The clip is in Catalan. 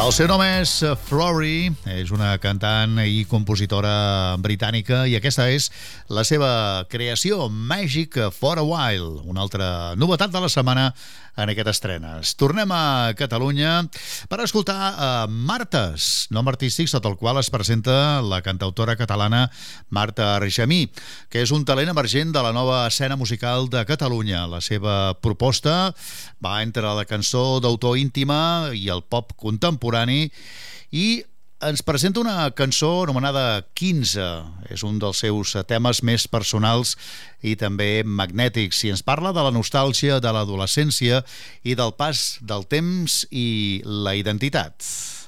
El seu nom és Flory, és una cantant i compositora britànica i aquesta és la seva creació, Magic for a While, una altra novetat de la setmana en aquestes estrenes. Tornem a Catalunya per escoltar Martes, nom artístic sota el qual es presenta la cantautora catalana Marta Argemí, que és un talent emergent de la nova escena musical de Catalunya. La seva proposta va entre la cançó d'autor íntima i el pop contemporani i ens presenta una cançó anomenada 15. És un dels seus temes més personals i també magnètics. I ens parla de la nostàlgia, de l'adolescència i del pas del temps i la identitat.